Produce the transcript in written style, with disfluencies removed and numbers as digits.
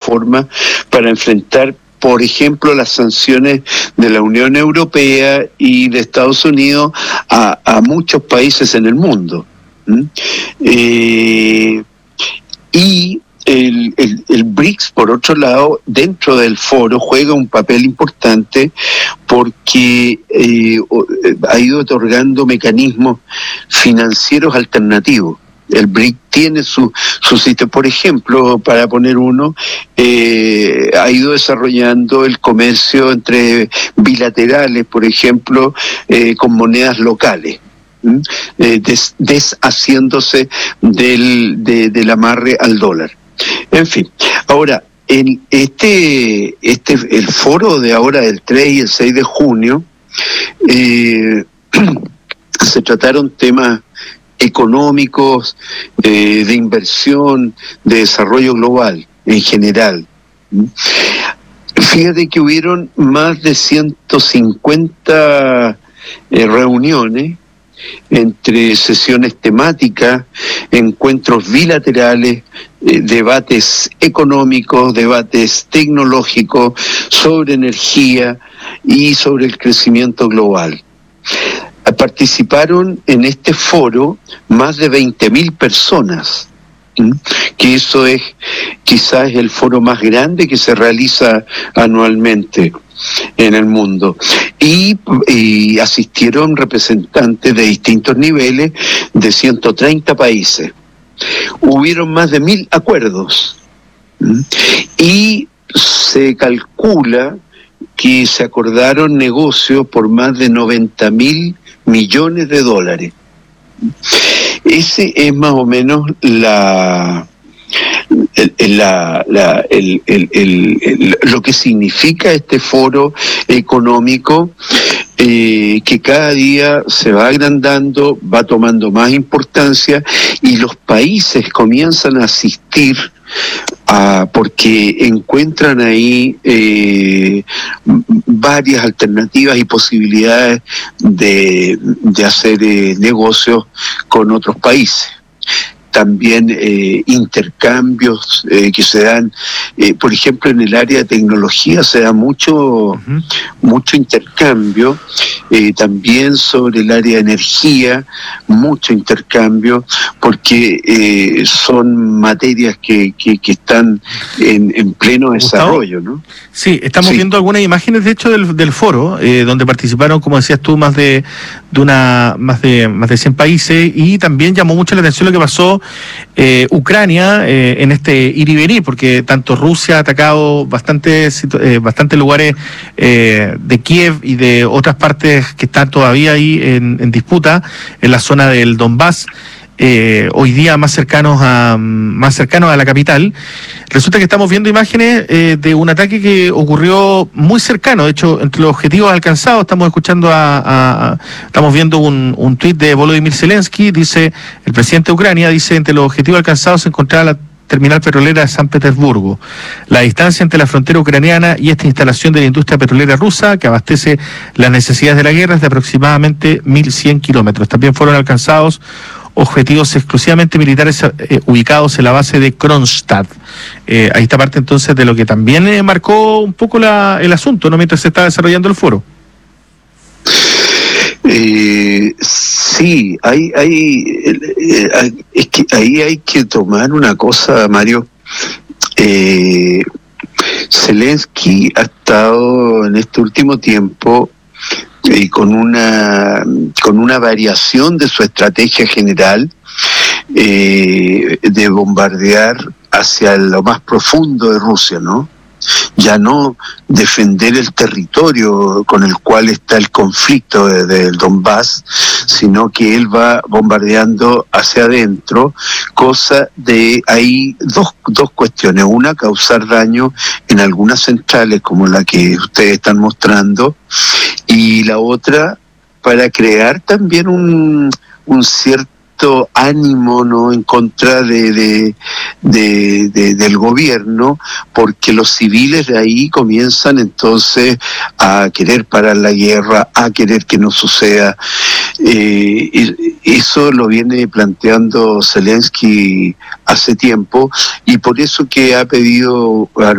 forma para enfrentar, por ejemplo, las sanciones de la Unión Europea y de Estados Unidos a muchos países en el mundo. Y el BRICS, por otro lado, dentro del foro juega un papel importante porque ha ido otorgando mecanismos financieros alternativos. El BRIC tiene su sitio, por ejemplo, para poner uno, ha ido desarrollando el comercio entre bilaterales, por ejemplo, con monedas locales. Deshaciéndose del amarre al dólar. En fin, ahora, el foro de ahora del 3 y el 6 de junio, se trataron temas económicos, de inversión, de desarrollo global en general. Fíjate que hubieron más de 150 reuniones entre sesiones temáticas, encuentros bilaterales, debates económicos, debates tecnológicos, sobre energía y sobre el crecimiento global. Participaron en este foro más de 20.000 personas, que eso es quizás el foro más grande que se realiza anualmente en el mundo, y asistieron representantes de distintos niveles de 130 países. Hubieron más de 1.000 acuerdos y se calcula que se acordaron negocios por más de 90.000 millones de dólares. Ese es más o menos lo que significa este foro económico, que cada día se va agrandando, va tomando más importancia, y los países comienzan a asistir porque encuentran ahí varias alternativas y posibilidades de hacer negocios con otros países. También intercambios que se dan, por ejemplo, en el área de tecnología se da mucho intercambio, también sobre el área de energía, mucho intercambio, porque son materias que están en pleno desarrollo, ¿no? Sí, estamos viendo algunas imágenes, de hecho, del foro, donde participaron, como decías tú, más de 100 países, y también llamó mucho la atención lo que pasó Ucrania en este ir y venir, porque tanto Rusia ha atacado bastantes lugares de Kiev y de otras partes que están todavía ahí en disputa, en la zona del Donbass, hoy día más cercanos a la capital. Resulta que estamos viendo imágenes de un ataque que ocurrió muy cercano. De hecho, entre los objetivos alcanzados, estamos viendo un tuit de Volodymyr Zelensky. Dice, el presidente de Ucrania dice, entre los objetivos alcanzados se encontraba la terminal petrolera de San Petersburgo. La distancia entre la frontera ucraniana y esta instalación de la industria petrolera rusa, que abastece las necesidades de la guerra, es de aproximadamente 1.100 kilómetros. También fueron alcanzados objetivos exclusivamente militares ubicados en la base de Kronstadt. Ahí está parte entonces de lo que también marcó un poco el asunto, ¿no?, mientras se está desarrollando el foro. Sí, es que ahí hay que tomar una cosa, Mario. Zelensky ha estado en este último tiempo con una variación de su estrategia general, de bombardear hacia lo más profundo de Rusia, ¿no? Ya no defender el territorio con el cual está el conflicto del Donbass, sino que él va bombardeando hacia adentro, cosa de hay dos cuestiones: una, causar daño en algunas centrales como la que ustedes están mostrando, y la otra, para crear también un cierto ánimo, ¿no?, en contra del gobierno, porque los civiles de ahí comienzan entonces a querer parar la guerra, a querer que no suceda. Eso lo viene planteando Zelensky hace tiempo, y por eso que ha pedido